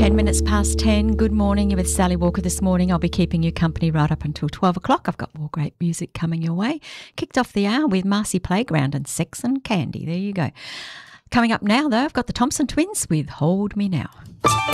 10 minutes past 10. Good morning. You're with Sally Walker this morning. I'll be keeping you company right up until 12 o'clock. I've got more great music coming your way. Kicked off the hour with Marcy Playground and Sex and Candy. There you go. Coming up now, though, I've got the Thompson Twins with Hold Me Now.